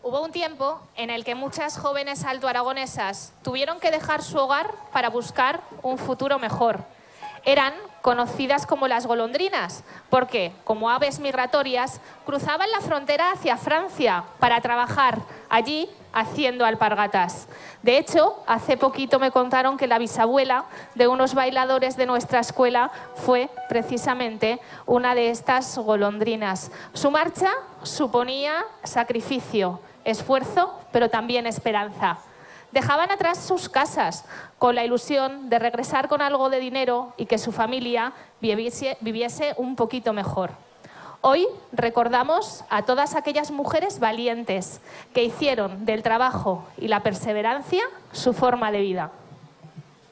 Hubo un tiempo en el que muchas jóvenes altoaragonesas tuvieron que dejar su hogar para buscar un futuro mejor. Eran conocidas como las golondrinas, porque, como aves migratorias, cruzaban la frontera hacia Francia para trabajar allí haciendo alpargatas. De hecho, hace poquito me contaron que la bisabuela de unos bailadores de nuestra escuela fue precisamente una de estas golondrinas. Su marcha suponía sacrificio, esfuerzo, pero también esperanza. Dejaban atrás sus casas con la ilusión de regresar con algo de dinero y que su familia viviese un poquito mejor. Hoy recordamos a todas aquellas mujeres valientes que hicieron del trabajo y la perseverancia su forma de vida.